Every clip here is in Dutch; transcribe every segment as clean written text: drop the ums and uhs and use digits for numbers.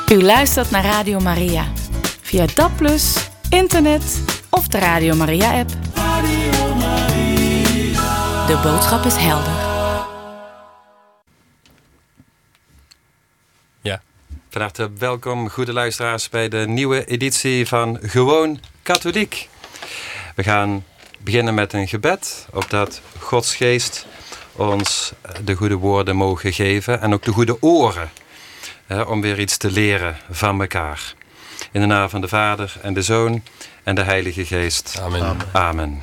U luistert naar Radio Maria. Via DAB+, internet of de Radio Maria-app. Radio Maria. De boodschap is helder. Ja, van harte welkom, goede luisteraars, bij de nieuwe editie van Gewoon Katholiek. We gaan beginnen met een gebed, opdat Gods geest ons de goede woorden mogen geven en ook de goede oren, om weer iets te leren van elkaar. In de naam van de Vader en de Zoon en de Heilige Geest. Amen. Amen.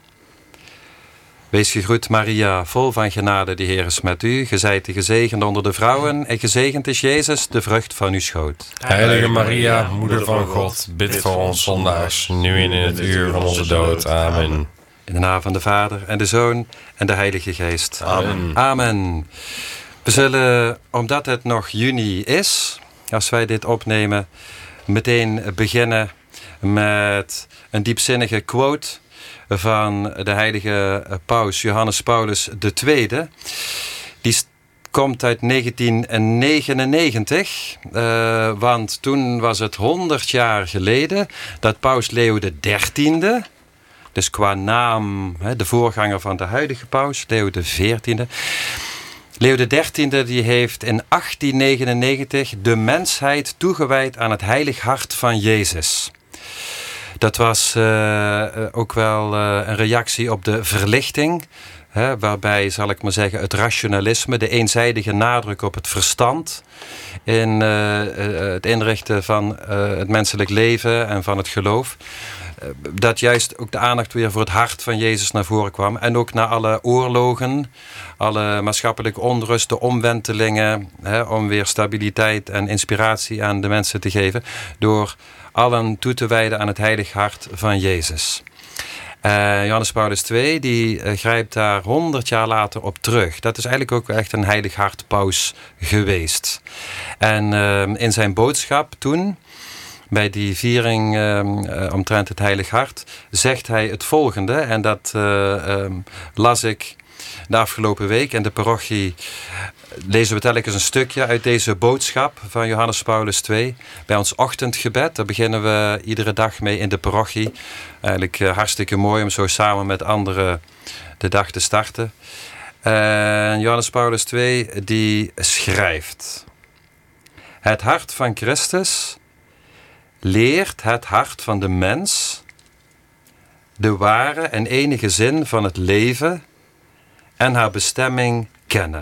Wees gegroet, Maria, vol van genade, de Heer is met u. Ge zijt gezegend onder de vrouwen en gezegend is Jezus, de vrucht van uw schoot. Heilige Maria, moeder van God, bid voor ons zondaars, nu en in het uur van onze dood. Amen. In de naam van de Vader en de Zoon en de Heilige Geest. Amen. Amen. We zullen, omdat het nog juni is, als wij dit opnemen, meteen beginnen met een diepzinnige quote van de heilige paus Johannes Paulus II. Die komt uit 1999, want toen was het 100 jaar geleden dat paus Leo XIII, dus qua naam de voorganger van de huidige paus, Leo XIV. Leo XIII die heeft in 1899 de mensheid toegewijd aan het heilig hart van Jezus. Dat was ook wel een reactie op de verlichting, waarbij, zal ik maar zeggen, het rationalisme, de eenzijdige nadruk op het verstand in het inrichten van het menselijk leven en van het geloof, dat juist ook de aandacht weer voor het hart van Jezus naar voren kwam. En ook na alle oorlogen, alle maatschappelijke onrust, de omwentelingen, om weer stabiliteit en inspiratie aan de mensen te geven, door allen toe te wijden aan het heilig hart van Jezus. Johannes Paulus II die grijpt daar 100 jaar later op terug. Dat is eigenlijk ook echt een heilig hart paus geweest. En in zijn boodschap toen, bij die viering omtrent het heilig hart, zegt hij het volgende. En dat las ik de afgelopen week in de parochie. Lezen we telkens een stukje uit deze boodschap van Johannes Paulus II. Bij ons ochtendgebed, daar beginnen we iedere dag mee in de parochie. Eigenlijk hartstikke mooi om zo samen met anderen de dag te starten. Johannes Paulus II die schrijft: het hart van Christus leert het hart van de mens de ware en enige zin van het leven en haar bestemming kennen.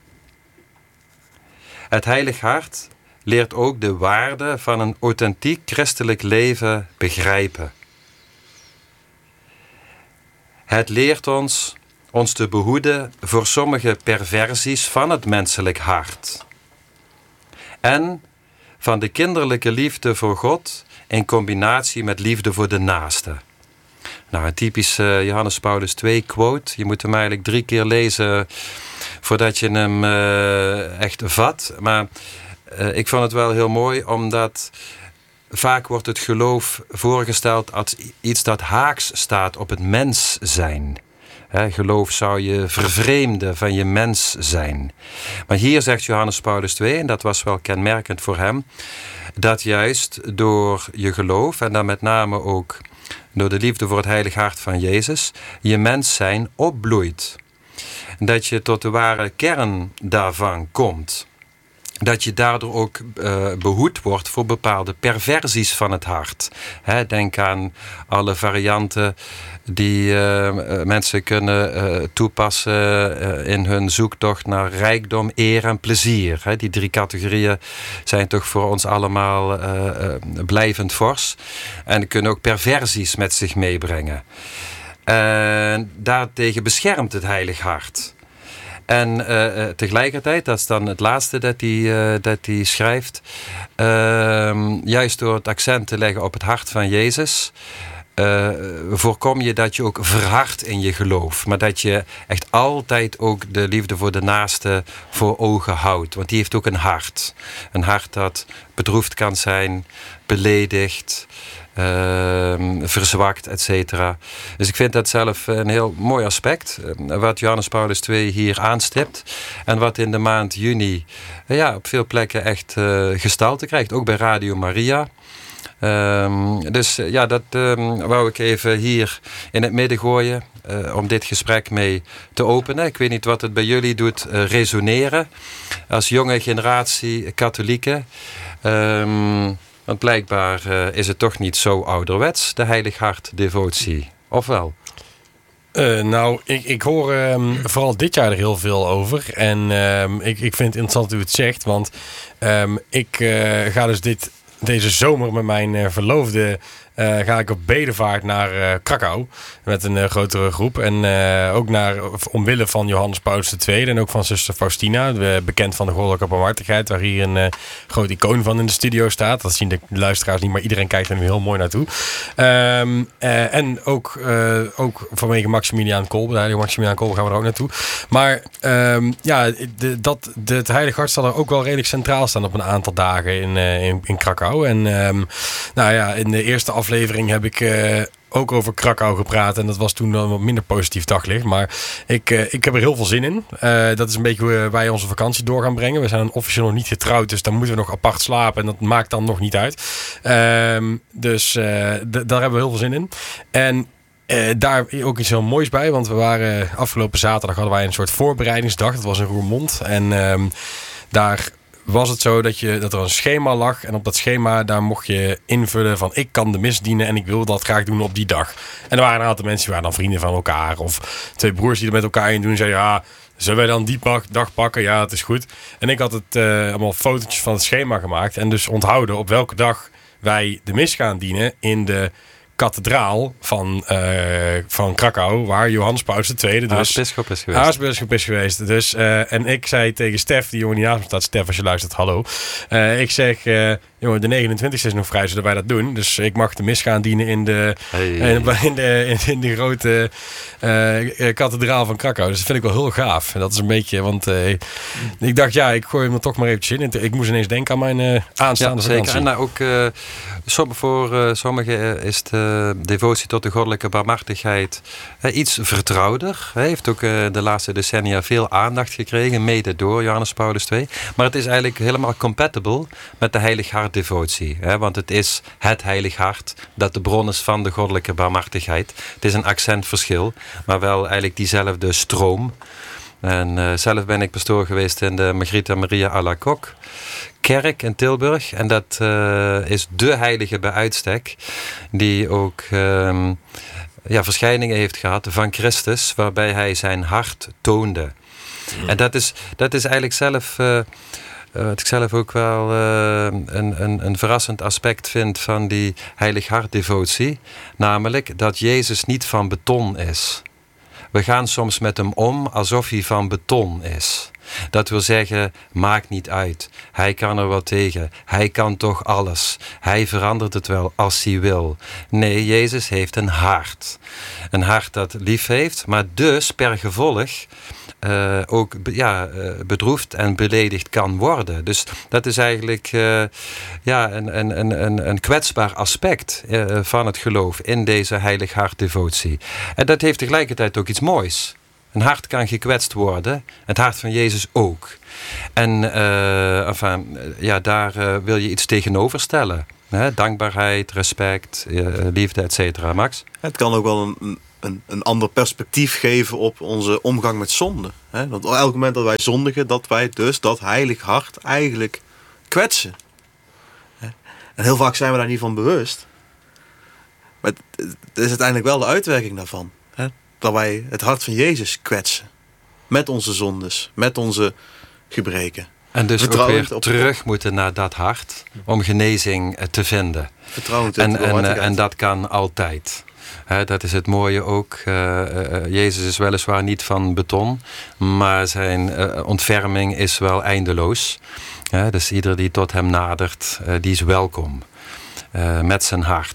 Het heilig hart leert ook de waarde van een authentiek christelijk leven begrijpen. Het leert ons te behoeden voor sommige perversies van het menselijk hart. En van de kinderlijke liefde voor God in combinatie met liefde voor de naaste. Nou, een typische Johannes Paulus II quote. Je moet hem eigenlijk 3 keer lezen voordat je hem echt vat. Maar ik vond het wel heel mooi, omdat vaak wordt het geloof voorgesteld als iets dat haaks staat op het mens zijn. Geloof zou je vervreemden van je mens zijn. Maar hier zegt Johannes Paulus II, en dat was wel kenmerkend voor hem, dat juist door je geloof, en dan met name ook door de liefde voor het heilig hart van Jezus, je mens zijn opbloeit. Dat je tot de ware kern daarvan komt. Dat je daardoor ook behoed wordt voor bepaalde perversies van het hart. Denk aan alle varianten die mensen kunnen toepassen in hun zoektocht naar rijkdom, eer en plezier. Die 3 categorieën zijn toch voor ons allemaal blijvend fors. En kunnen ook perversies met zich meebrengen. Daartegen beschermt het heilig hart. En tegelijkertijd, dat is dan het laatste dat hij schrijft, juist door het accent te leggen op het hart van Jezus, voorkom je dat je ook verhardt in je geloof. Maar dat je echt altijd ook de liefde voor de naaste voor ogen houdt. Want die heeft ook een hart. Een hart dat bedroefd kan zijn, beledigd, verzwakt, et cetera. Dus ik vind dat zelf een heel mooi aspect, wat Johannes Paulus II hier aanstipt. En wat in de maand juni op veel plekken echt gestalte krijgt, ook bij Radio Maria. Dat wou ik even hier in het midden gooien om dit gesprek mee te openen. Ik weet niet wat het bij jullie doet resoneren als jonge generatie katholieken. Want blijkbaar is het toch niet zo ouderwets, de Heilig Hart devotie. Of wel? Ik hoor vooral dit jaar er heel veel over. En ik vind het interessant hoe u het zegt. Want ik ga dus deze zomer met mijn verloofde ga ik op bedevaart naar Krakau met een grotere groep. En ook omwille van Johannes Paulus II en ook van zuster Faustina, bekend van de Goddelijke Barmhartigheid, waar hier een groot icoon van in de studio staat. Dat zien de luisteraars niet, maar iedereen kijkt er nu heel mooi naartoe. En ook vanwege Maximiliaan Kolbe, de heilige Maximiliaan Kolbe, gaan we er ook naartoe. Maar het Heilige Hart zal er ook wel redelijk centraal staan op een aantal dagen in Krakau. En in de eerste aflevering heb ik ook over Krakau gepraat. En dat was toen een wat minder positief daglicht. Maar ik heb er heel veel zin in. Dat is een beetje hoe wij onze vakantie door gaan brengen. We zijn officieel nog niet getrouwd. Dus dan moeten we nog apart slapen. En dat maakt dan nog niet uit. Daar hebben we heel veel zin in. En daar ook iets heel moois bij. Want we waren afgelopen zaterdag hadden wij een soort voorbereidingsdag. Dat was in Roermond. En daar was het zo dat er een schema lag. En op dat schema daar mocht je invullen van ik kan de mis dienen en ik wil dat graag doen op die dag. En er waren een aantal mensen die waren dan vrienden van elkaar. Of twee broers die er met elkaar in doen. Zeiden zullen wij dan die dag pakken? Ja, het is goed. En ik had het allemaal fotootjes van het schema gemaakt. En dus onthouden op welke dag wij de mis gaan dienen in de kathedraal van Krakau, waar Johannes Paulus II dus aartsbisschop is geweest. Dus, en ik zei tegen Stef, die jongen die naast me staat, Stef, als je luistert, hallo. Ik zeg, jongen, de 29e is nog vrij, zullen wij dat doen? Dus ik mag de mis gaan dienen in de grote kathedraal van Krakau. Dus dat vind ik wel heel gaaf. En dat is een beetje, want ik dacht, ik gooi hem er toch maar eventjes in. Ik moest ineens denken aan mijn aanstaande vakantie. Zeker. En ook voor sommigen is de devotie tot de goddelijke barmhartigheid iets vertrouwder. Hij heeft ook de laatste decennia veel aandacht gekregen, mede door Johannes Paulus II. Maar het is eigenlijk helemaal compatible met de Heilig Hart devotie. Want het is het Heilig Hart dat de bron is van de goddelijke barmhartigheid. Het is een accentverschil, maar wel eigenlijk diezelfde stroom. En zelf ben ik pastoor geweest in de Margrieta Maria Alacoque kerk in Tilburg. En dat is de heilige bij uitstek. Die ook verschijningen heeft gehad van Christus. Waarbij hij zijn hart toonde. Ja. En dat is eigenlijk zelf wat ik zelf ook wel een verrassend aspect vind van die Heilig Hart devotie. Namelijk dat Jezus niet van beton is. We gaan soms met hem om alsof hij van beton is. Dat wil zeggen, maakt niet uit. Hij kan er wel tegen. Hij kan toch alles. Hij verandert het wel als hij wil. Nee, Jezus heeft een hart. Een hart dat lief heeft, maar dus per gevolg ook bedroefd en beledigd kan worden. Dus dat is eigenlijk een kwetsbaar aspect van het geloof in deze Heilig Hart devotie. En dat heeft tegelijkertijd ook iets moois. Een hart kan gekwetst worden. Het hart van Jezus ook. En daar wil je iets tegenover stellen. Dankbaarheid, respect, liefde, et cetera. Max? Het kan ook wel een ander perspectief geven op onze omgang met zonde. Want op elk moment dat wij zondigen, dat wij dus dat Heilig Hart eigenlijk kwetsen. En heel vaak zijn we daar niet van bewust. Maar het is uiteindelijk wel de uitwerking daarvan. Dat wij het hart van Jezus kwetsen. Met onze zondes, met onze gebreken. En dus ook weer terug moeten naar dat hart om genezing te vinden. En dat kan altijd. Dat is het mooie ook. Jezus is weliswaar niet van beton, maar zijn ontferming is wel eindeloos. Dus ieder die tot hem nadert, die is welkom. Met zijn hart.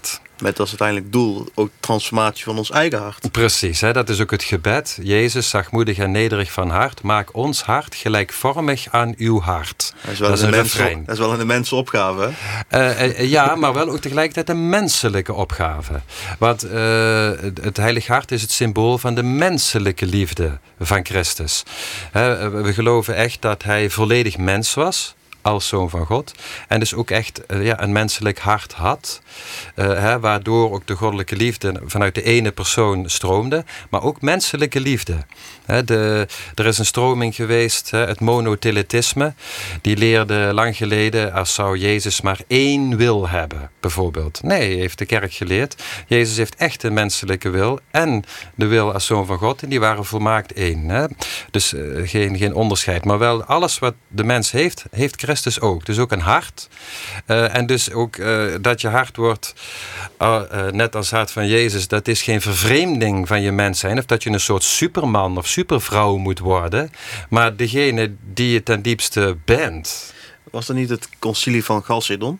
Met als uiteindelijk doel ook transformatie van ons eigen hart. Precies, hè? Dat is ook het gebed. Jezus, zachtmoedig en nederig van hart, maak ons hart gelijkvormig aan uw hart. Dat is een refrein. Dat is wel een mensenopgave, hè? Ja, maar wel ook tegelijkertijd een menselijke opgave. Want het Heilige Hart is het symbool van de menselijke liefde van Christus. We geloven echt dat hij volledig mens was, als Zoon van God. En dus ook echt een menselijk hart had. Waardoor ook de goddelijke liefde vanuit de ene persoon stroomde. Maar ook menselijke liefde. Er is een stroming geweest, het monothelitisme. Die leerde lang geleden, als zou Jezus maar één wil hebben, bijvoorbeeld. Nee, heeft de kerk geleerd. Jezus heeft echt een menselijke wil. En de wil als Zoon van God. En die waren volmaakt één. Dus geen onderscheid. Maar wel alles wat de mens heeft Christus ook. Dus ook een hart. En dus ook dat je hart wordt, net als het hart van Jezus, dat is geen vervreemding van je mens zijn. Of dat je een soort superman of supervrouw moet worden. Maar degene die je ten diepste bent. Was dat niet het concilie van Chalcedon?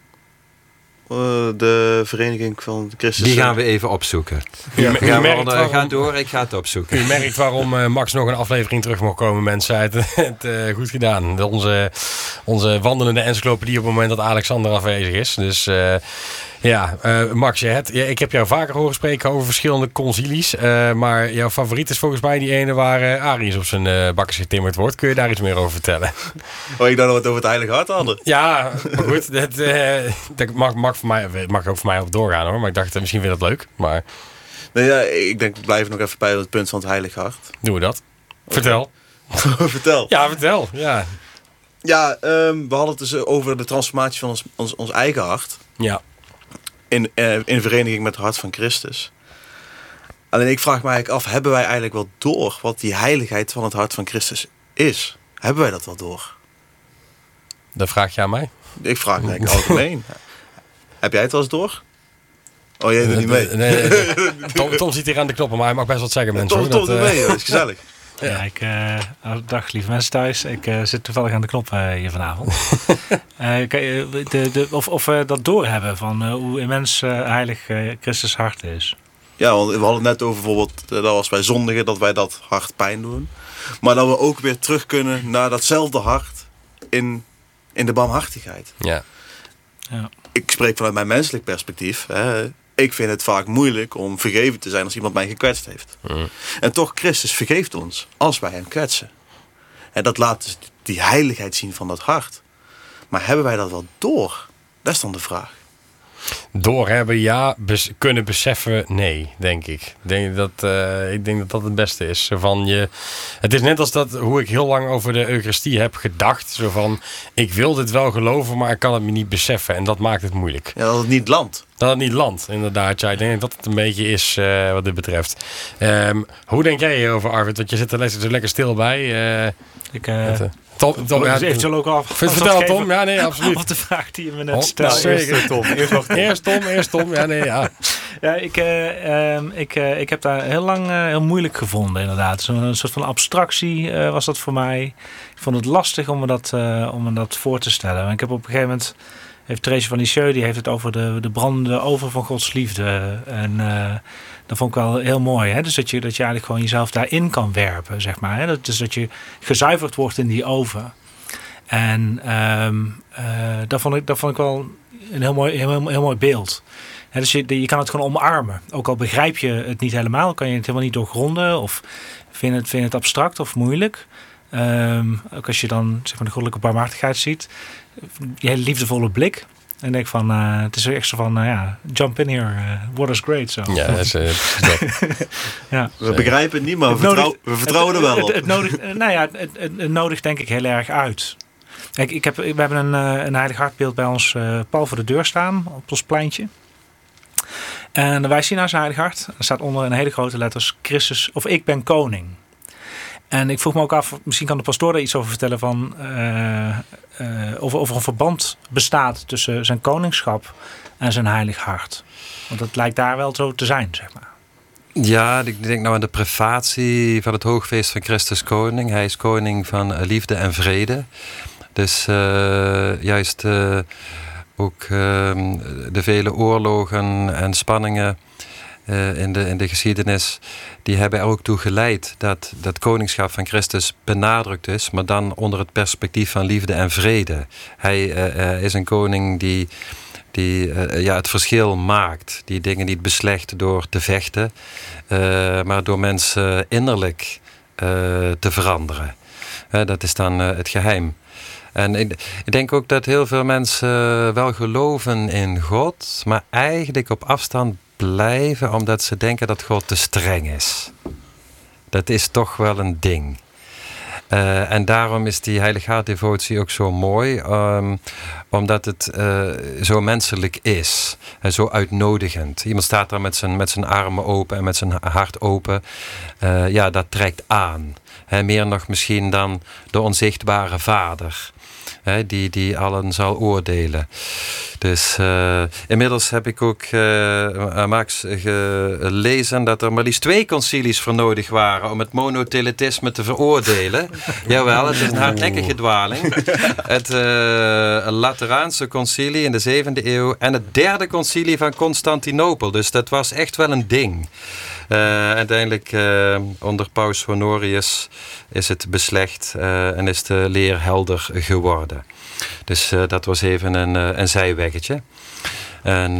De vereniging van Christus. Die gaan we even opzoeken. Ga door, ik ga het opzoeken. U merkt waarom Max nog een aflevering terug mag komen, mensen. Het goed gedaan. Onze wandelende encyclopedie op het moment dat Alexander afwezig is. Dus Max, ik heb jou vaker horen spreken over verschillende concilies. Maar jouw favoriet is volgens mij die ene waar Arius op zijn bakkes getimmerd wordt. Kun je daar iets meer over vertellen? Ik dacht dat we het over het Heilige Hart hadden. Ja, maar goed. Dat mag ook voor mij op doorgaan, hoor. Maar ik dacht, misschien vind je dat leuk. Maar... Nee, ik denk, we blijven nog even bij het punt van het Heilige Hart. Doen we dat. Vertel. Vertel. Ja, vertel. Ja. Ja, we hadden het dus over de transformatie van ons eigen hart. Ja. In vereniging met het hart van Christus. Alleen ik vraag me eigenlijk af, hebben wij eigenlijk wel door wat die heiligheid van het hart van Christus is? Hebben wij dat wel door? Dat vraag je aan mij? Ik vraag me eigenlijk algemeen. Heb jij het wel eens door? Oh, jij doet niet mee? Nee. Tom zit hier aan de knoppen, maar hij mag best wat zeggen, mensen. Tom doet mee, dat is gezellig. Ja, dag lieve mensen thuis. Ik zit toevallig aan de knop hier vanavond. Of we dat doorhebben van hoe immens heilig Christus hart is. Ja, want we hadden het net over bijvoorbeeld dat als wij zondigen, dat wij dat hart pijn doen. Maar dat we ook weer terug kunnen naar datzelfde hart in de barmhartigheid. Ja. Ik spreek vanuit mijn menselijk perspectief. Ik vind het vaak moeilijk om vergeven te zijn als iemand mij gekwetst heeft. En toch, Christus vergeeft ons als wij hem kwetsen. En dat laat dus die heiligheid zien van dat hart. Maar hebben wij dat wel door? Dat is dan de vraag. Doorhebben, ja. Kunnen beseffen, nee, denk ik. Ik denk dat dat het beste is. Het is net als hoe ik heel lang over de Eucharistie heb gedacht. Zo van, ik wil dit wel geloven, maar ik kan het me niet beseffen. En dat maakt het moeilijk. Ja, dat het niet landt. Dat het niet landt, inderdaad. Ja, ik denk dat het een beetje is wat dit betreft. Hoe denk jij hierover, Arvid? Want je zit er zo lekker stil bij. Tom, eventueel ook af. Vertel, Tom. Ja, nee, absoluut. Wat de vraag die je me net stelde. Zeker, Tom. Eerst Tom. Ja, nee, ja. Ja, ik heb daar heel lang heel moeilijk gevonden, inderdaad. Zo'n soort van abstractie was dat voor mij. Ik vond het lastig om me dat voor te stellen. Ik heb op een gegeven moment... Therese van Lisieux, die heeft het over de brandende oven van Gods liefde. En dat vond ik wel heel mooi. Hè? Dus dat je eigenlijk gewoon jezelf daarin kan werpen, zeg maar. Hè? Dus dat je gezuiverd wordt in die oven. En dat vond ik wel een heel mooi beeld. Hè? Dus je kan het gewoon omarmen. Ook al begrijp je het niet helemaal, kan je het helemaal niet doorgronden. Of vind je het abstract of moeilijk. Ook als je dan zeg maar, de goddelijke barmhartigheid ziet. Die hele liefdevolle blik. En denk van, het is echt zo van, jump in here, water's great. So. Ja, dat is dat. Ja. We begrijpen het niet, maar we vertrouwen er wel op. Het nodigt denk ik heel erg uit. Kijk, we hebben een heilig hartbeeld bij ons pal voor de deur staan, op ons pleintje. En wij zien naar zijn heilig hart. Er staat onder in hele grote letters Christus, of ik ben koning. En ik vroeg me ook af, misschien kan de pastoor daar iets over vertellen van of er een verband bestaat tussen zijn koningschap en zijn heilig hart. Want dat lijkt daar wel zo te zijn, zeg maar. Ja, ik denk nou aan de privatie van het hoogfeest van Christus koning. Hij is koning van liefde en vrede. Dus juist ook de vele oorlogen en spanningen in de geschiedenis, die hebben er ook toe geleid dat koningschap van Christus benadrukt is, maar dan onder het perspectief van liefde en vrede. Hij is een koning die het verschil maakt, die dingen niet beslecht door te vechten, maar door mensen innerlijk te veranderen. Dat is dan het geheim. En ik denk ook dat heel veel mensen wel geloven in God, maar eigenlijk op afstand blijven omdat ze denken dat God te streng is. Dat is toch wel een ding. En daarom is die heilighaardevotie ook zo mooi, omdat het zo menselijk is. Zo uitnodigend. Iemand staat daar met zijn armen open en met zijn hart open. Dat trekt aan. Meer nog misschien dan de onzichtbare Vader. Die allen zal oordelen. Dus inmiddels heb ik ook, Max, gelezen dat er maar liefst 2 concilies voor nodig waren om het monotheletisme te veroordelen. Jawel, het is een hardnekkige dwaling. Het Lateraanse concilie in de 7e eeuw en het 3e concilie van Constantinopel. Dus dat was echt wel een ding. Uiteindelijk onder Paus Honorius is het beslecht en is de leer helder geworden. Dus dat was even een zijweggetje. En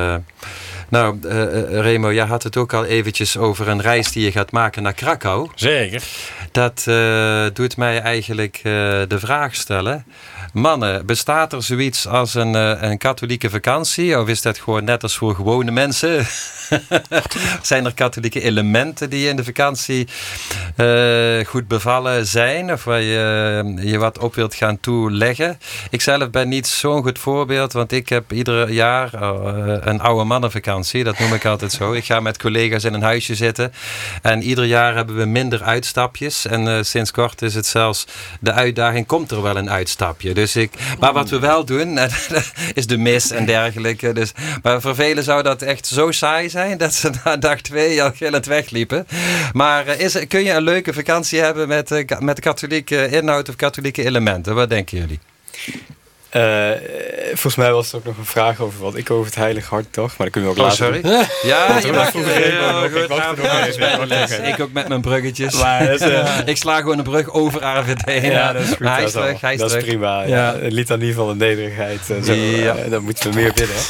Remo, jij had het ook al eventjes over een reis die je gaat maken naar Krakau. Zeker. Dat doet mij eigenlijk de vraag stellen. Mannen, bestaat er zoiets als een katholieke vakantie? Of is dat gewoon net als voor gewone mensen? Zijn er katholieke elementen die in de vakantie goed bevallen zijn? Of waar je wat op wilt gaan toeleggen? Ik zelf ben niet zo'n goed voorbeeld. Want ik heb ieder jaar een oude mannenvakantie. Dat noem ik altijd zo. Ik ga met collega's in een huisje zitten. En ieder jaar hebben we minder uitstapjes. En sinds kort is het zelfs de uitdaging. Komt er wel een uitstapje? Maar wat we wel doen, is de mis en dergelijke. Dus, maar voor velen zou dat echt zo saai zijn dat ze na dag 2 al gillend wegliepen. Maar kun je een leuke vakantie hebben met katholieke inhoud of katholieke elementen? Wat denken jullie? Volgens mij was er ook nog een vraag over wat ik over het Heilige Hart dacht. Maar dat kunnen we ook later. Sorry? Ja, je mag ik ook met mijn bruggetjes. Ik sla gewoon een brug over RVD heen. Ja, dat is goed. Dat is prima. Ja. Een litanie van de nederigheid. Dan moeten we meer bidden.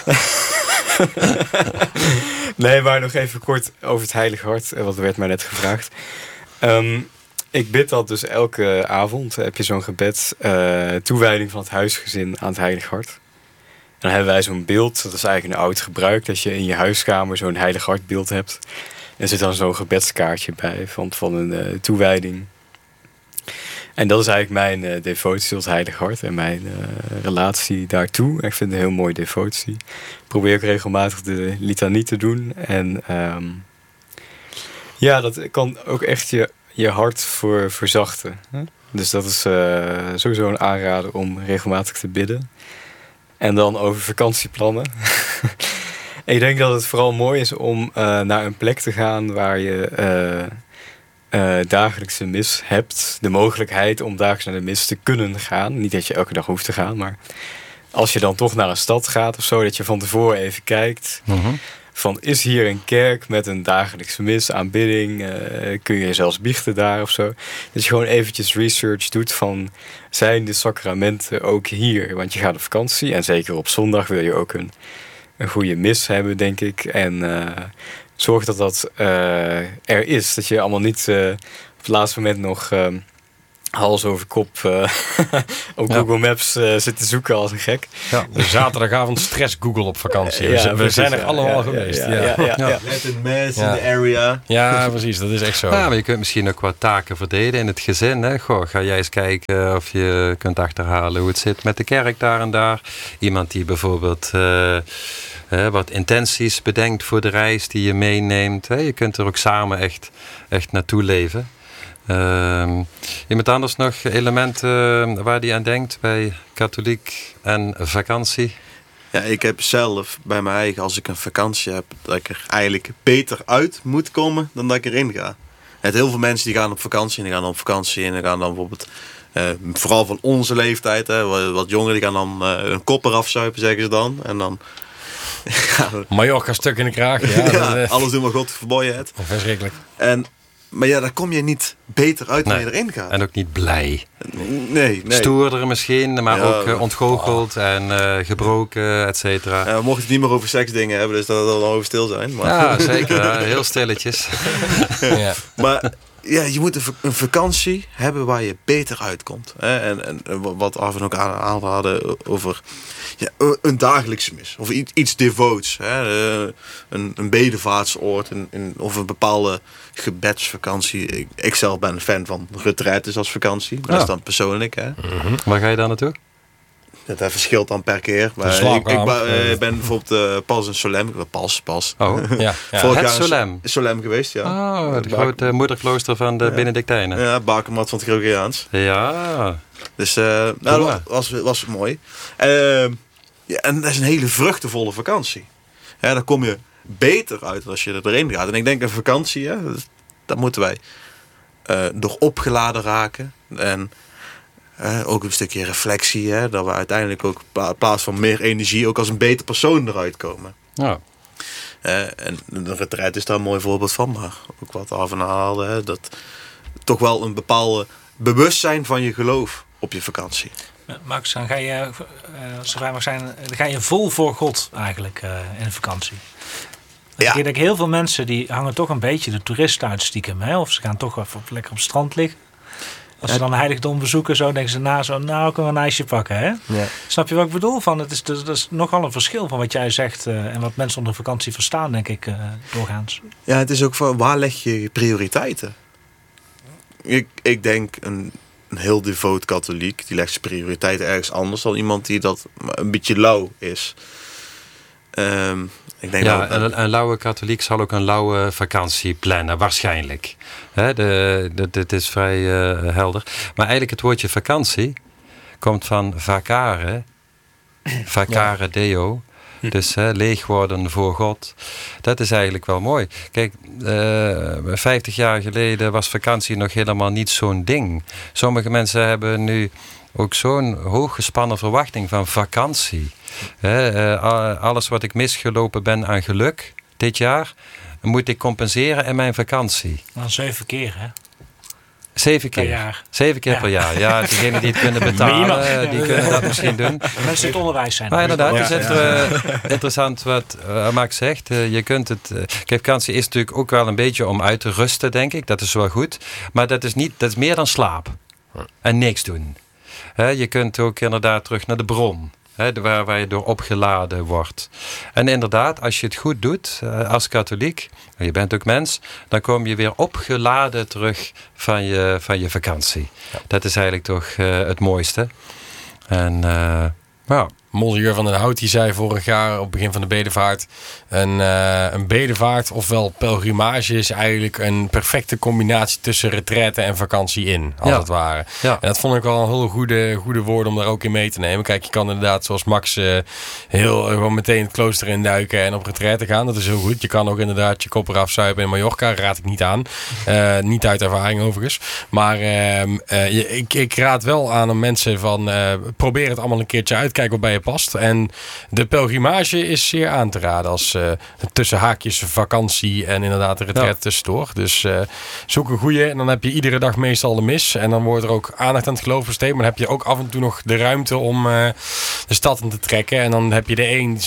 Nee, maar nog even kort over het Heilige Hart. Want er werd mij net gevraagd. Ik bid dat dus elke avond. Heb je zo'n gebed. Toewijding van het huisgezin aan het Heilige Hart. En dan hebben wij zo'n beeld. Dat is eigenlijk een oud gebruik. Dat je in je huiskamer zo'n Heilige Hart beeld hebt. En er zit dan zo'n gebedskaartje bij. Van een toewijding. En dat is eigenlijk mijn devotie tot het Heilige Hart. En mijn relatie daartoe. Ik vind het een heel mooie devotie. Ik probeer ook regelmatig de litanie te doen. En dat kan ook echt je hart verzachten. Dus dat is sowieso een aanrader om regelmatig te bidden. En dan over vakantieplannen. Ik denk dat het vooral mooi is om naar een plek te gaan waar je dagelijkse mis hebt. De mogelijkheid om dagelijks naar de mis te kunnen gaan. Niet dat je elke dag hoeft te gaan, maar als je dan toch naar een stad gaat of zo, dat je van tevoren even kijkt. Van, is hier een kerk met een dagelijkse mis, aanbidding? Kun je zelfs biechten daar of zo? Dat je gewoon eventjes research doet van, zijn de sacramenten ook hier? Want je gaat op vakantie en zeker op zondag wil je ook een goede mis hebben, denk ik. En zorg dat er is. Dat je allemaal niet op het laatste moment nog hals over kop op Google Maps zit te zoeken als een gek. Ja, de zaterdagavond stress Google op vakantie. We zijn er allemaal geweest. Met een mes in de area. Ja, precies. Dat is echt zo. Ja, maar je kunt misschien ook wat taken verdelen in het gezin. Hè? Goh, ga jij eens kijken of je kunt achterhalen hoe het zit met de kerk daar en daar. Iemand die bijvoorbeeld wat intenties bedenkt voor de reis die je meeneemt. Je kunt er ook samen echt naartoe leven. Iemand anders nog elementen waar die aan denkt bij katholiek en vakantie? Ja, ik heb zelf bij mij eigen, als ik een vakantie heb, dat ik er eigenlijk beter uit moet komen dan dat ik erin ga. Heel veel mensen die gaan op vakantie en die gaan op vakantie en die gaan dan bijvoorbeeld Vooral van onze leeftijd. Hè, wat jongeren die gaan dan een kop eraf zuipen, zeggen ze dan. En dan... Mallorca stuk in de kraag. Ja, alles doen maar God verboden het. Verschrikkelijk. Maar ja, daar kom je niet beter uit wanneer je erin gaat. En ook niet blij. Nee. Stoerder misschien, maar ook ontgoocheld en gebroken, et cetera. We mochten het niet meer over seksdingen hebben, dus dat we dan over stil zijn. Maar... Ja, zeker. Heel stilletjes. Ja. Maar ja, je moet een vakantie hebben waar je beter uitkomt. Hè? En wat Arven ook aan hadden over een dagelijkse mis. Of iets devoots. Hè? Een bedevaartsoord. Of een bepaalde gebedsvakantie. Ik zelf ben een fan van retraites als vakantie. Dat is dan persoonlijk. Hè? Waar ga je dan naartoe? Dat verschilt dan per keer. Maar ik ben bijvoorbeeld pas in Solem. Pas. Oh, Ja. Vorig het jaar Solem. Solem geweest, ja. Oh, het grote moederklooster van de Benedictijnen. Ja, bakermat van het Gregoriaans. Ja. Dus dat was mooi. En dat is een hele vruchtenvolle vakantie. Daar kom je beter uit als je erin gaat. En ik denk een vakantie, dat moeten wij door opgeladen raken. En ook een stukje reflectie. Dat we uiteindelijk ook in plaats van meer energie ook als een beter persoon eruit komen. Ja. En de retraite is daar een mooi voorbeeld van. Maar ook wat Arven haalde. Dat toch wel een bepaalde bewustzijn van je geloof op je vakantie. Max, dan ga je, als het vrij mag zijn, dan ga je vol voor God eigenlijk in de vakantie. Ik denk heel veel mensen die hangen toch een beetje de toeristen uit stiekem. Hè? Of ze gaan toch even lekker op het strand liggen. Als ze dan een heiligdom bezoeken, zo denken ze nou kunnen we een ijsje pakken. Hè? Ja. Snap je wat ik bedoel? Dat is nogal een verschil van wat jij zegt en wat mensen onder vakantie verstaan, denk ik, doorgaans. Ja, het is ook van waar leg je je prioriteiten? Ik denk een heel devoot katholiek, die legt zijn prioriteiten ergens anders dan iemand die dat een beetje lauw is. Ik denk een lauwe katholiek zal ook een lauwe vakantie plannen, waarschijnlijk. Dit is vrij helder. Maar eigenlijk het woordje vakantie komt van vacare Deo. Dus leeg worden voor God. Dat is eigenlijk wel mooi. Kijk, 50 jaar geleden was vakantie nog helemaal niet zo'n ding. Sommige mensen hebben nu ook zo'n hooggespannen verwachting van vakantie. Alles wat ik misgelopen ben aan geluk dit jaar, moet ik compenseren in mijn vakantie. Dan 7 keer, hè? 7 keer. Per jaar. 7 keer per jaar. Ja, degenen die het kunnen betalen, die kunnen dat misschien doen. Mensen in het onderwijs zijn. Maar inderdaad, het is interessant wat Max zegt. Je kunt het. Kijk, vakantie is natuurlijk ook wel een beetje om uit te rusten, denk ik. Dat is wel goed. Maar dat is meer dan slaap. En niks doen. Je kunt ook inderdaad terug naar de bron. Waar je door opgeladen wordt. En inderdaad, als je het goed doet als katholiek, je bent ook mens, dan kom je weer opgeladen terug van je vakantie. Ja. Dat is eigenlijk toch het mooiste. En Monseigneur van den Hout die zei vorig jaar op het begin van de bedevaart, een bedevaart ofwel pelgrimage is eigenlijk een perfecte combinatie tussen retraite en vakantie in, als het ware. Ja. En dat vond ik wel een heel goede woord om daar ook in mee te nemen. Kijk, je kan inderdaad zoals Max gewoon meteen het klooster induiken en op retraite gaan. Dat is heel goed. Je kan ook inderdaad je kop eraf zuipen in Mallorca. Raad ik niet aan. Niet uit ervaring overigens. Maar ik raad wel aan mensen van probeer het allemaal een keertje uit. Kijk wat bij je past. En de pelgrimage is zeer aan te raden als tussen haakjes vakantie en inderdaad de retraite tussendoor. Dus zoek een goeie en dan heb je iedere dag meestal de mis. En dan wordt er ook aandacht aan het geloof besteed. Maar dan heb je ook af en toe nog de ruimte om de stad in te trekken. En dan heb je de een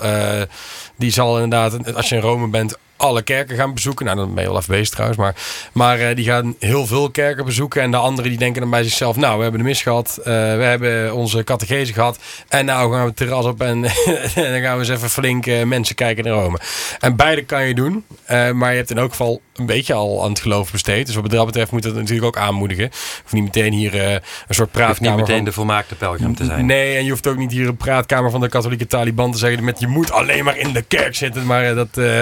die zal inderdaad, als je in Rome bent, alle kerken gaan bezoeken. Nou, dan ben je wel even bezig trouwens. Maar die gaan heel veel kerken bezoeken. En de anderen die denken dan bij zichzelf, nou, we hebben de mis gehad. We hebben onze catechese gehad. En nou gaan we het terras op en dan gaan we eens even flink mensen kijken in Rome. En beide kan je doen. Maar je hebt in elk geval een beetje al aan het geloof besteed. Dus wat dat betreft moet dat natuurlijk ook aanmoedigen. Je hoeft niet meteen hier een soort praatkamer. Je hoeft niet meteen de volmaakte pelgrim te zijn. Nee, en je hoeft ook niet hier een praatkamer van de katholieke Taliban te zeggen met je moet alleen maar in de kerk zitten. Maar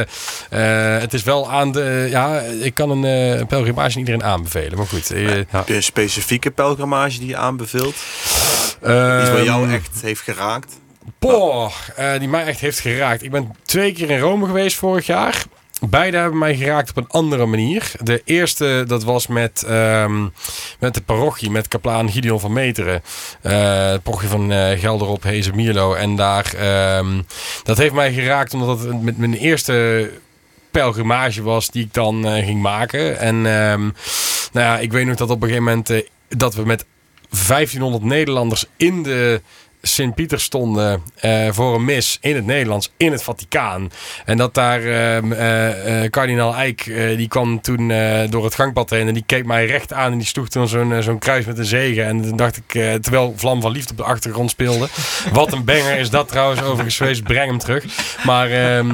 het is wel aan de... Ja, ik kan een pelgrimage niet iedereen aanbevelen. Maar goed. Heb je een specifieke pelgrimage die je aanbeveelt? Iets wat jou echt heeft geraakt? Die mij echt heeft geraakt. Ik ben 2 keer in Rome geweest vorig jaar. beide hebben mij geraakt op een andere manier. De eerste, dat was met de parochie, met kaplaan Gideon van Meteren. De parochie van Gelderop, Hezen, Mierlo. En daar, dat heeft mij geraakt omdat het met mijn eerste pelgrimage was die ik dan ging maken. En ik weet nog dat op een gegeven moment dat we met 1500 Nederlanders in de Sint-Pieter stonden voor een mis in het Nederlands in het Vaticaan. En dat daar kardinaal Eijk, die kwam toen door het gangpad heen en die keek mij recht aan en die sloeg toen zo'n kruis met een zegen. En toen dacht ik, terwijl Vlam van Liefde op de achtergrond speelde. Wat een banger is dat trouwens, overigens geweest, breng hem terug. Maar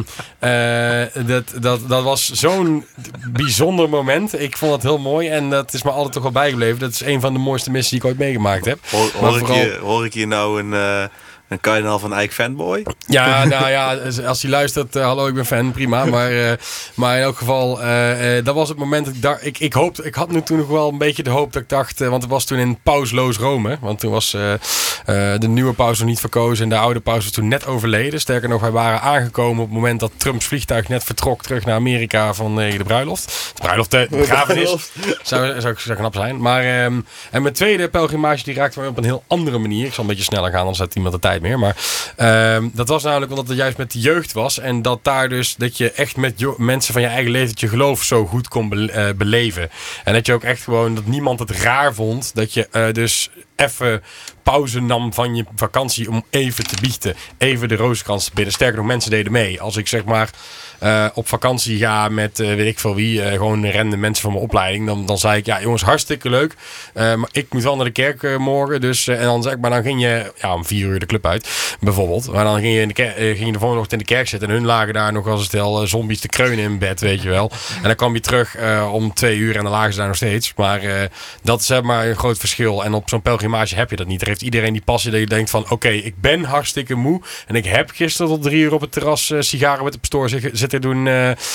dat was zo'n bijzonder moment. Ik vond het heel mooi en dat is me altijd toch wel bijgebleven. Dat is een van de mooiste missen die ik ooit meegemaakt heb. Hoor ik hier nou een kardinaal van Eijk fanboy? Ja, nou ja, als hij luistert, hallo, ik ben fan, prima. Maar in elk geval, dat was het moment dat ik ik had nu toen nog wel een beetje de hoop dat ik dacht, want het was toen in pausloos Rome. Want toen was de nieuwe paus nog niet verkozen en de oude paus was toen net overleden. Sterker nog, wij waren aangekomen op het moment dat Trumps vliegtuig net vertrok terug naar Amerika vanwege de bruiloft. De begrafenis. Zou knap zijn. Maar, en mijn tweede pelgrimage die raakte mij op een heel andere manier. Ik zal een beetje sneller gaan, anders heeft iemand de tijd meer. Maar dat was namelijk omdat het juist met de jeugd was. En dat daar dus, dat je echt met mensen van je eigen leeftijd je geloof zo goed kon beleven. En dat je ook echt gewoon, dat niemand het raar vond. Dat je dus even pauze nam van je vakantie om even te biechten. Even de rozenkrans te bidden. Sterker nog, mensen deden mee. Als ik zeg maar op vakantie ga met weet ik veel wie, gewoon rende mensen van mijn opleiding, dan zei ik, ja jongens, hartstikke leuk. Maar ik moet wel naar de kerk morgen. Dus, en dan zeg ik, maar dan ging je om 4 uur de club uit, bijvoorbeeld. Maar dan ging je de volgende ochtend in de kerk zitten. En hun lagen daar nog als een stel zombies te kreunen in bed, weet je wel. En dan kwam je terug om 2 uur en dan lagen ze daar nog steeds. Maar dat is zeg maar een groot verschil. En op zo'n pelgrimage heb je dat niet. Er heeft iedereen die passie dat je denkt van, oké, ik ben hartstikke moe. En ik heb gisteren tot 3 uur op het terras sigaren met de pastoor zitten doen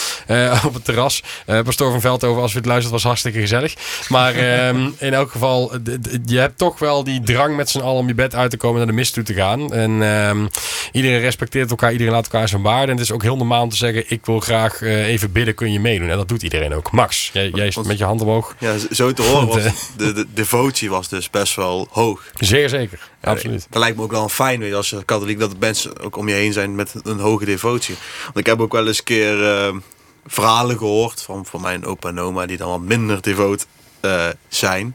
op het terras. Pastoor van Veldhoven, als u het luistert, was hartstikke gezellig. Maar in elk geval, je hebt toch wel die drang met z'n allen om je bed uit te komen naar de mis toe te gaan. En iedereen respecteert elkaar, iedereen laat elkaar zijn waarde. En het is ook heel normaal om te zeggen, ik wil graag even bidden, kun je meedoen. En dat doet iedereen ook. Max, jij met je hand omhoog. Ja, zo te horen was de devotie was dus best wel hoog. Zeer zeker, absoluut. Dat lijkt me ook wel fijn, weet je, als je katholiek, dat de mensen ook om je heen zijn met een hoge devotie. Want ik heb ook wel eens een keer verhalen gehoord van mijn opa en oma die dan wat minder devoot zijn.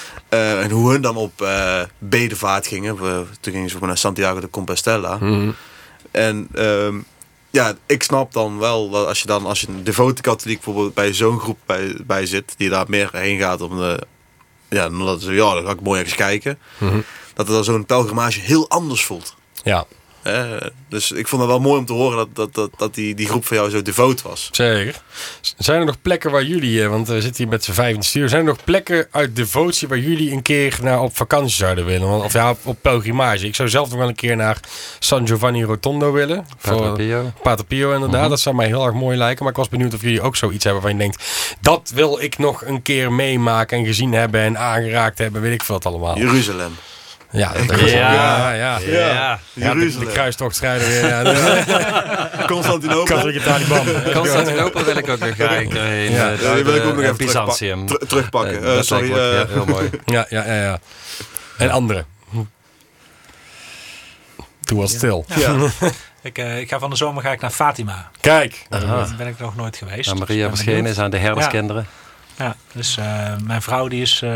En hoe hun dan op bedevaart gingen. Toen gingen ze ook naar Santiago de Compostela. Mm-hmm. En ik snap dan wel dat als je een devote katholiek bijvoorbeeld bij zo'n groep bij zit, die daar meer heen gaat om dan ga ik mooi eens kijken. Mm-hmm. Dat het dan zo'n pelgrimage heel anders voelt. Ja. Dus ik vond het wel mooi om te horen dat die groep van jou zo devoot was. Zeker. Zijn er nog plekken waar jullie, want we zitten hier met z'n 5 in het stuur, zijn er nog plekken uit devotie waar jullie een keer op vakantie zouden willen? Of op pelgrimage. Ik zou zelf nog wel een keer naar San Giovanni Rotondo willen. Pater Pio inderdaad. Mm-hmm. Dat zou mij heel erg mooi lijken. Maar ik was benieuwd of jullie ook zoiets hebben waarvan je denkt, dat wil ik nog een keer meemaken en gezien hebben en aangeraakt hebben. Weet ik veel wat allemaal. Jeruzalem. Ja, de kruistochtstrijder weer. Ja. Constantinopel. Constantinopel wil ik ook nog graag heen. Die wil ik ook nog even Byzantium. Terugpakken. Sorry. Heel mooi. Ja. En andere. Toen was het stil. Ja. Ik ga van de zomer naar Fatima. Kijk. Daar ben ik nog nooit geweest. Aan Maria verschenen is aan de herderskinderen. Ja, dus mijn vrouw die is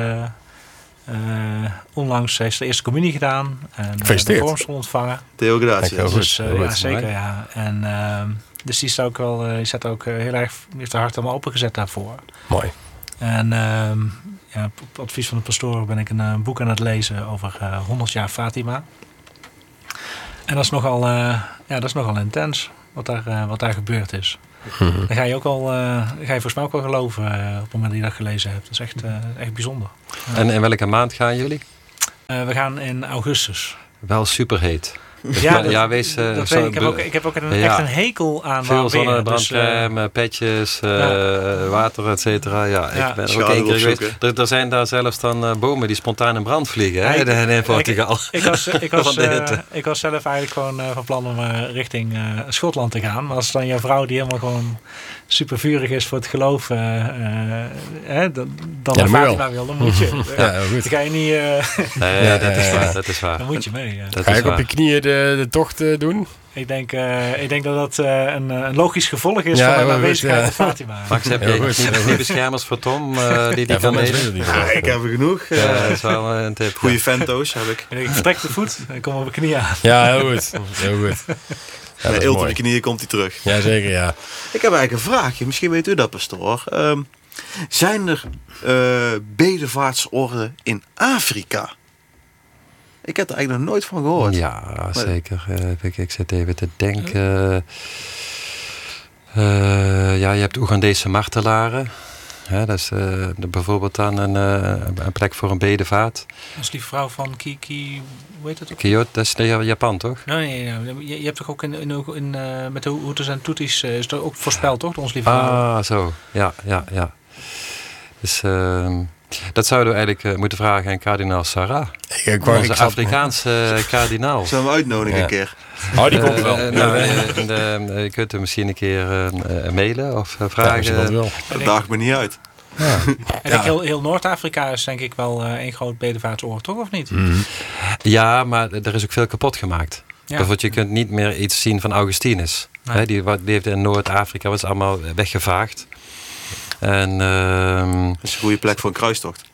onlangs heeft de eerste communie gedaan. En de vormsel ontvangen. Theo Gratia. Dus zeker, ja. En dus die staat ook wel, heel erg, heeft haar hart helemaal opengezet daarvoor. Mooi. En op advies van de pastoor ben ik een boek aan het lezen over 100 jaar Fatima. En dat is nogal intens wat daar gebeurd is. Mm-hmm. Dan ga je ook al, volgens mij ook wel geloven op het moment dat je dat gelezen hebt. Dat is echt bijzonder. En in welke maand gaan jullie? We gaan in augustus. Wel superheet. Dus dat weet ik. Ik heb ook echt een hekel aan veel zonnebrandcrème, petjes, water, et cetera. Ik ben er ook 1 keer geweest. Er zijn daar zelfs dan bomen die spontaan in brand vliegen in Portugal. Ik was zelf eigenlijk gewoon van plan om richting Schotland te gaan. Maar als dan jouw vrouw die helemaal gewoon super vurig is voor het geloof, dan dat Fatima wil, dan moet je. goed. Dan ga je niet... Nee, dat is waar. Dan moet je mee. Ja. Dat Ga is je ook op waar. je knieën de tocht doen? Ik denk dat dat een logisch gevolg is Ja, van de heel goed, aanwezigheid ja. van Fatima. Max, heb Heel je goed. niet beschermers voor Tom die Ja, kan mensen delen? weten het niet. Ja, ik heb er genoeg. Ja, dat is wel een tip. Goede vento's heb ik. Ik vertrek de voet en ik kom op mijn knieën aan. Ja, heel goed. Heel goed. Ja, dat is Eelt op mooi. je knieën komt hij terug. Jazeker, ja. Ik heb eigenlijk een vraagje. Misschien weet u dat, pastoor. Zijn er bedevaartsorden in Afrika? Ik heb er eigenlijk nog nooit van gehoord. Ja, zeker. Ik zit even te denken. Je hebt Oegandese martelaren. Ja, dat is bijvoorbeeld dan een plek voor een bedevaart. Dat is die vrouw van Kiki, hoe heet het ook? Kyoto, dat is Japan, toch? Nee. Je hebt toch ook met de Hutus en Tutsis is dat ook voorspeld, toch? Ons lieve vrouw. Ah, zo. Ja. Dus dat zouden we eigenlijk moeten vragen aan kardinaal Sarah. Onze Afrikaanse kardinaal. Zullen we uitnodigen Ja. een keer? Oh, die komt wel. Je kunt hem misschien een keer mailen of Ja, vragen. als je dat wil. Dat daagt me niet uit. En heel Noord-Afrika is denk ik wel één groot bedevaartsoord, toch? Of niet? Ja, maar er is ook veel kapot gemaakt. Ja. Bijvoorbeeld, je kunt niet meer iets zien van Augustinus. Nee. Hè, die leefde in Noord-Afrika, was allemaal weggevaagd. En Dat is een goede plek voor een kruistocht.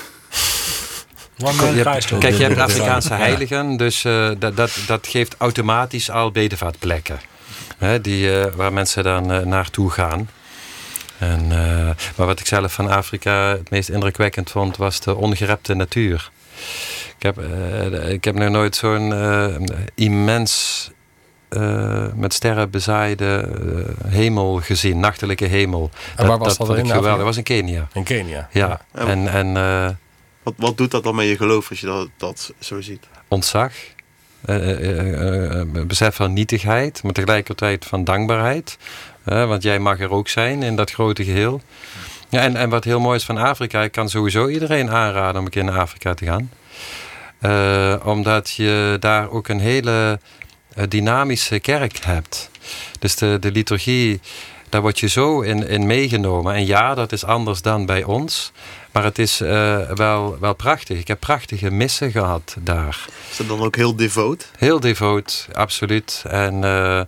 kijk, je hebt Afrikaanse heiligen, dus dat geeft automatisch al bedevaartplekken. Hè, waar mensen dan naartoe gaan. Maar wat ik zelf van Afrika het meest indrukwekkend vond, was de ongerepte natuur. Ik heb nog nooit zo'n immens met sterren bezaaide hemel gezien, nachtelijke hemel. En waar was dat vond ik in geweldig. Afrika? Dat was in Kenia. In Kenia. Ja. Wat doet dat dan met je geloof als je dat zo ziet? Ontzag, besef van nietigheid, maar tegelijkertijd van dankbaarheid. Want jij mag er ook zijn in dat grote geheel. Ja, en wat heel mooi is van Afrika, ik kan sowieso iedereen aanraden om een keer naar Afrika te gaan. Omdat je daar ook een hele dynamische kerk hebt. Dus de liturgie, daar word je zo in meegenomen. En ja, dat is anders dan bij ons. Maar het is wel prachtig. Ik heb prachtige missen gehad daar. Is dat dan ook heel devoot? Heel devoot, absoluut. En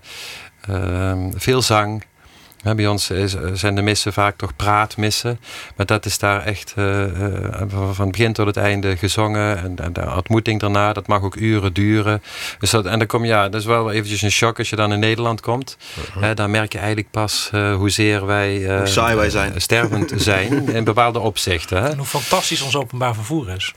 veel zang. Bij ons zijn de missen vaak toch praatmissen. Maar dat is daar echt van het begin tot het einde gezongen. En de ontmoeting daarna, dat mag ook uren duren. Dus dat is wel eventjes een shock als je dan in Nederland komt. Dan merk je eigenlijk pas hoezeer wij, Hoe saai wij zijn. stervend zijn in bepaalde opzichten. Hè? En hoe fantastisch ons openbaar vervoer is.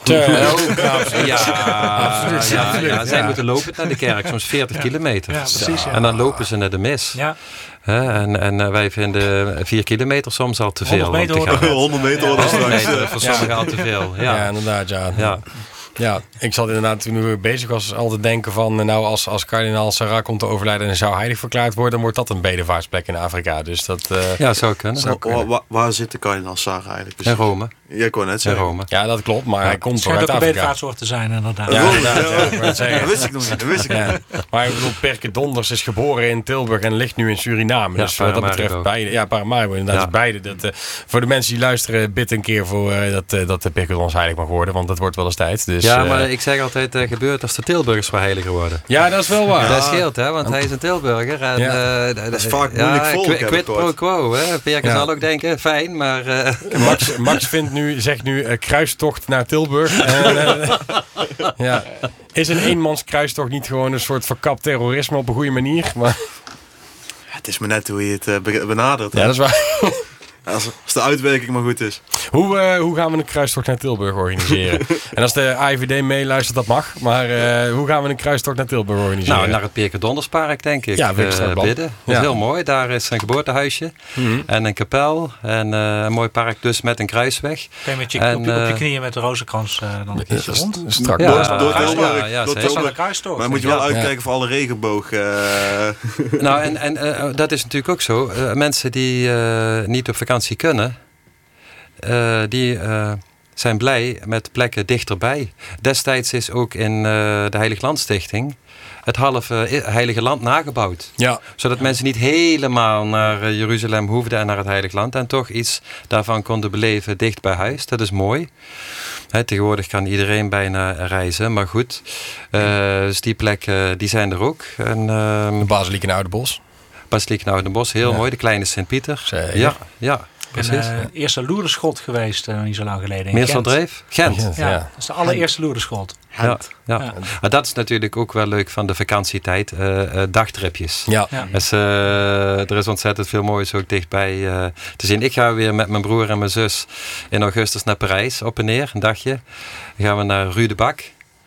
Zij moeten lopen naar de kerk, soms 40 kilometer. Ja, precies. Ja. En dan lopen ze naar de mis. Ja. En wij vinden 4 kilometer soms al te veel. 100 meter om te gaan. 100 meter worden 100 straks. meter voor sommigen al te veel. Ja, inderdaad, ja. Ja. Ja, ik zat inderdaad toen ik bezig was al te denken van... nou, als kardinaal Sarah komt te overlijden en zou heilig verklaard worden... dan wordt dat een bedevaartsplek in Afrika. Dus dat... Ja, zou kunnen. Waar zit de kardinaal Sarah eigenlijk? In Rome. Ja, ik wou net In zeggen. Rome. Ja, dat klopt, maar hij komt Het toch schijnt uit ook een Afrika. bedevaartsoord te zijn, inderdaad. Ja, Rome, inderdaad, ja, ik wou het zeggen. Dat wist ik nog niet. Ja. Maar ik bedoel, Perke Donders is geboren in Tilburg en ligt nu in Suriname. Ja, Dus wat dat betreft Paramaribo. beide. Ja, Paramaribo inderdaad. Ja. Dus beide. Dat, voor de mensen die luisteren, bid een keer voor dat de Perke Donders heilig mag worden. Want dat wordt wel eens tijd. Dus, Ja, maar ik zeg altijd, gebeurt als de Tilburgers wel heiliger worden. ja, dat is wel waar. Dat scheelt, hè, want hij is een Tilburger. En, Ja. Dat is vaak moeilijk volk, heb ik Quid pro gehoord. quo, hè. Perke Ja. zal ook denken, fijn, maar... Max zegt nu kruistocht naar Tilburg. Ja. Is een eenmans kruistocht niet gewoon een soort verkapt terrorisme op een goede manier? Maar, Het is maar net hoe je het benadert. ja, dat is waar. Als de uitwerking maar goed is. Hoe gaan we een kruistocht naar Tilburg organiseren? En als de AIVD meeluistert, dat mag. Maar hoe gaan we een kruistocht naar Tilburg organiseren? Nou, naar het Perke Donderspark, denk ik. Ja, vind ik een sterk plan. Bidden. Dat is Ja. heel mooi. Daar is een geboortehuisje en een kapel. En een mooi park dus met een kruisweg. Kun je met En, op je knieën met de rozenkrans dan een keertje rond. Strak. Ja. Door Tilburg. ja, Door zeker. Dat is wel Tilburg. een kruistocht. Maar moet je wel uitkijken voor alle regenboog. Nou, en dat is natuurlijk ook zo. Mensen die niet op vakantie kunnen, die zijn blij met plekken dichterbij. Destijds is ook in de Heilig Landstichting het halve Heilige Land nagebouwd. Ja. Zodat mensen niet helemaal naar Jeruzalem hoefden en naar het Heilige Land. En toch iets daarvan konden beleven dicht bij huis. Dat is mooi. Tegenwoordig kan iedereen bijna reizen. Maar goed, dus die plekken die zijn er ook. En, de Basiliek in Oudenbosch. Basiliek in Oudenbosch, heel mooi. De kleine Sint-Pieter. Zeker. Ja. Precies. Eerste Loerderschot geweest, niet zo lang geleden. in Meerseldreef? Gent. Ja, dat is de allereerste Loerderschot. Ja. Maar dat is natuurlijk ook wel leuk van de vakantietijd. Dagtripjes. Ja. Dus, er is ontzettend veel moois ook dichtbij te zien. Ik ga weer met mijn broer en mijn zus in augustus naar Parijs op en neer. Een dagje. Dan gaan we naar Rue de Bac.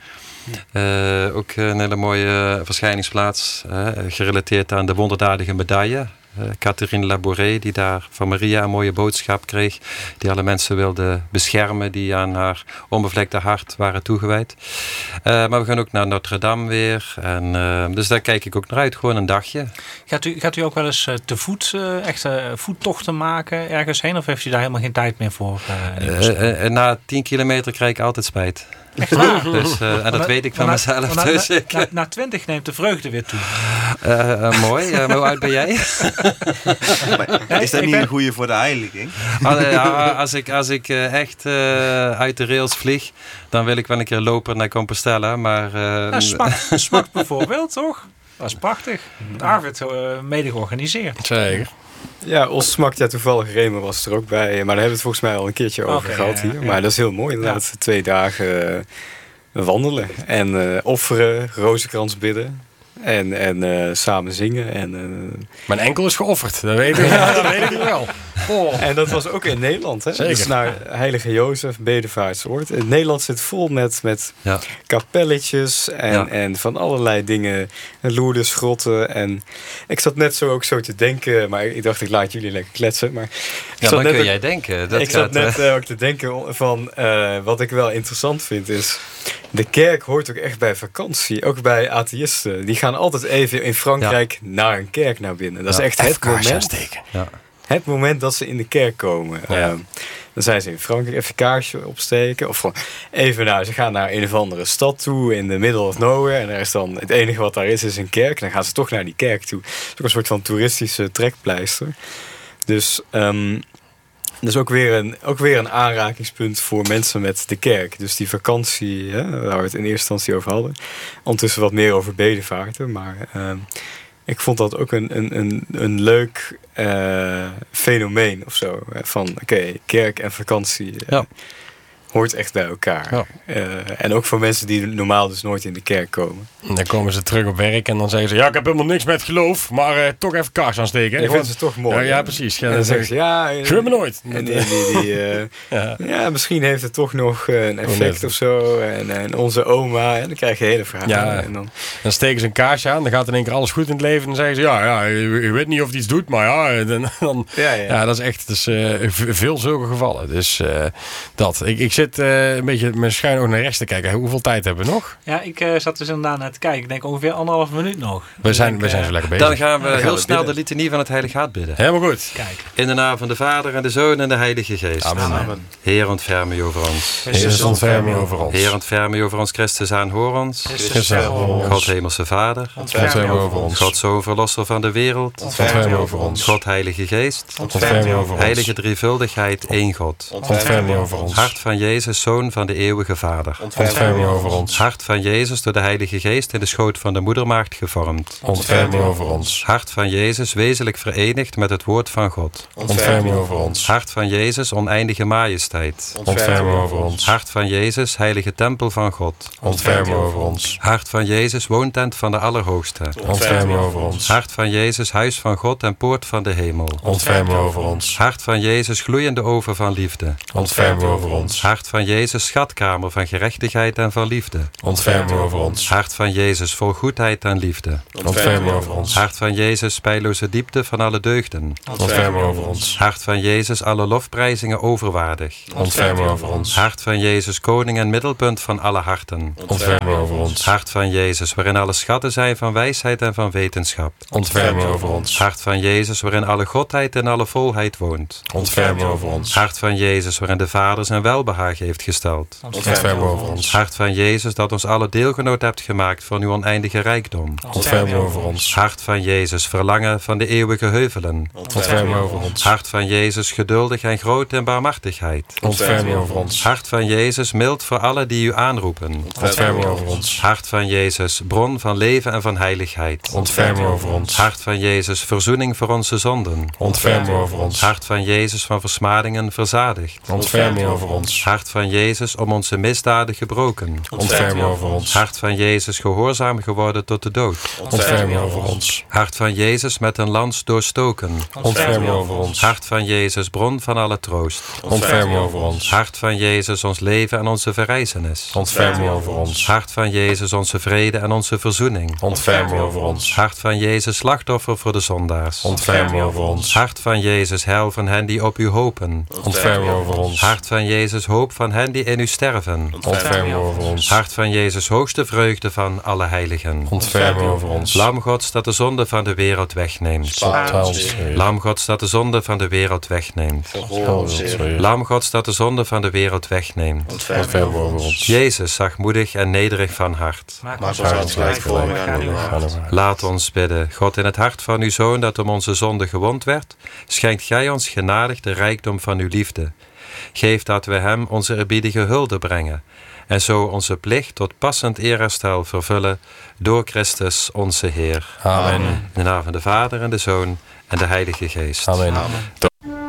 Ook een hele mooie verschijningsplaats. Gerelateerd aan de wonderdadige medaille. Catherine Labouré, die daar van Maria een mooie boodschap kreeg. Die alle mensen wilde beschermen die aan haar onbevlekte hart waren toegewijd. Maar we gaan ook naar Notre Dame weer. En, dus daar kijk ik ook naar uit. Gewoon een dagje. Gaat u ook wel eens te voet echte voettochten maken ergens heen? Of heeft u daar helemaal geen tijd meer voor? Na 10 kilometer krijg ik altijd spijt. Echt waar? Dus, en dat weet ik van mezelf. Dus na 20 neemt de vreugde weer toe. Mooi. Hoe oud ben jij? Maar is dat niet een goede voor de heiliging? Als ik echt uit de rails vlieg, dan wil ik wel een keer lopen naar Compostela. Maar, Smacht bijvoorbeeld, toch? Dat is prachtig. Arvid mede georganiseerd. Zeker. Ja, Ostsmak, toevallig Remer was er ook bij. Maar daar hebben we het volgens mij al een keertje over gehad hier. Maar dat is heel mooi inderdaad. 2 dagen wandelen en offeren, rozenkrans bidden. En samen zingen. Mijn enkel is geofferd, dat weet ik, dat weet ik wel. Oh. En dat was ook in Nederland. Hè? Zeker. Dus naar Heilige Jozef, bedevaartsoord. In Nederland zit vol met kapelletjes en van allerlei dingen. Lourdesgrotten. En ik zat net zo te denken, maar ik dacht ik laat jullie lekker kletsen. Maar dan kun jij denken. Ik zat net ook te denken van wat ik wel interessant vind is, de kerk hoort ook echt bij vakantie. Ook bij atheïsten. Die gaan altijd even in Frankrijk naar een kerk naar binnen. Dat is echt het moment. Het moment dat ze in de kerk komen. Dan zijn ze in Frankrijk even kaarsje opsteken. Of gewoon even ze gaan naar een of andere stad toe in the middle of nowhere. En daar is dan het enige wat daar is een kerk. En dan gaan ze toch naar die kerk toe. Dat is ook een soort van toeristische trekpleister. Dus dat is ook weer een aanrakingspunt voor mensen met de kerk. Dus die vakantie, waar we het in eerste instantie over hadden. Ondertussen wat meer over bedevaarten. Maar ik vond dat ook een leuk fenomeen of zo. Van kerk en vakantie hoort echt bij elkaar. Ja. En ook voor mensen die normaal dus nooit in de kerk komen. En dan komen ze terug op werk en dan zeggen ze, ik heb helemaal niks met geloof, maar toch even kaars aansteken. Ik vind ze toch mooi. Ja, precies. En dan zeggen ze, gebeurt me nooit. En misschien heeft het toch nog een effect of zo. En onze oma, en dan krijg je hele verhalen. Ja, en dan steken ze een kaarsje aan, dan gaat in één keer alles goed in het leven. En dan zeggen ze, je weet niet of het iets doet, maar dat is echt veel zulke gevallen. Dus dat. Ik zit een beetje met schuin oog naar rechts te kijken. Hoeveel tijd hebben we nog? Ja, ik zat dus inderdaad naar te kijken. Ik denk ongeveer 1,5 minuut nog. We zijn zo lekker bezig. Dan gaan we heel snel de litanie van het Heilige Hart bidden. Helemaal goed. Kijk. In de naam van de Vader en de Zoon en de Heilige Geest. Amen. Heer, ontferm u over ons. Heer, ontferm u over ons. Heer, ontferm u over ons. Christus, aanhoor ons. God, hemelse Vader. Ontferm u over ons. God, Zoon, verlosser van de wereld. Ontferm u over ons. God, Heilige Geest. Ontferm u over ons. Heilige drievuldigheid, één God. Ontferm u over ons. Hart van Jezus, Zoon van de eeuwige Vader. Ontferm u over ons. Hart van Jezus, door de Heilige Geest in de schoot van de moedermaagd gevormd. Ontferm u over ons. Hart van Jezus, wezenlijk verenigd met het woord van God. Ontferm u over ons. Hart van Jezus, oneindige majesteit. Ontferm u over ons. Hart van Jezus, heilige tempel van God. Ontferm u over ons. Hart van Jezus, woontent van de Allerhoogste. Ontferm u over ons. Hart van Jezus, huis van God en poort van de hemel. Ontferm u over ons. Hart van Jezus, gloeiende oven van liefde. Ontferm u over ons. Hart van Jezus, schatkamer van gerechtigheid en van liefde. Ontferm u over ons. Hart van Jezus, vol goedheid en liefde. Ontferm u over ons. Hart van Jezus, speilloze diepte van alle deugden. Ontferm u over ons. Hart van Jezus, alle lofprijzingen overwaardig. Ontferm u over ons. Hart van Jezus, koning en middelpunt van alle harten. Ontferm u over ons. Hart van Jezus, waarin alle schatten zijn van wijsheid en van wetenschap. Ontferm u over ons. Hart van Jezus, waarin alle godheid en alle volheid woont. Ontferm u over ons. Hart van Jezus, waarin de Vader zijn welbehagen vraag heeft gesteld. Ontferm over ons. Hart van Jezus, dat ons alle deelgenoot hebt gemaakt van uw oneindige rijkdom. Ontferm over ons. Hart van Jezus, verlangen van de eeuwige heuvelen. Ontferm over ons. Hart van Jezus, geduldig en groot in barmhartigheid. Ontferm over ons. Hart van Jezus, mild voor alle die u aanroepen. Ontferm over ons. Hart van Jezus, bron van leven en van heiligheid. Ontferm over ons. Hart van Jezus, verzoening voor onze zonden. Ontferm over ons. Hart van Jezus, van versmadingen verzadigd. Ontferm over ons. Hart van Jezus, om onze misdaden gebroken. Ontferm over ons. Hart van Jezus, gehoorzaam geworden tot de dood. Ontferm over ons. Hart van Jezus, met een lans doorstoken. Ontferm over ons. Hart van Jezus, bron van alle troost. Ontferm over ons. Hart van Jezus, ons leven en onze verrijzenis. Ontferm over ons. Hart van Jezus, onze vrede en onze verzoening. Ontferm over ons. Hart van Jezus, slachtoffer voor de zondaars. Ontferm over ons. Hart van Jezus, heil van hen die op u hopen. Ontferm over ons. Hart van Jezus, hoop van hen die in u sterven. Ontferm over ons. Hart van Jezus, hoogste vreugde van alle heiligen. Ontferm over ons. Lam Gods, dat de zonde van de wereld wegneemt. Spaar ons, Heer. Lam Gods, dat de zonde van de wereld wegneemt. Spaar ons, Heer. Lam Gods, dat de zonde van de wereld wegneemt. Ontferm over ons. Jezus, zachtmoedig en nederig van hart. Maak Maak ons ons hart gelijkvormig gelijkvormig aan uw hart. Laat ons bidden. God, in het hart van uw Zoon, dat om onze zonde gewond werd, schenkt gij ons genadig de rijkdom van uw liefde. Geef dat we hem onze eerbiedige hulde brengen en zo onze plicht tot passend eerherstel vervullen door Christus onze Heer. Amen. In de naam van de Vader en de Zoon en de Heilige Geest. Amen.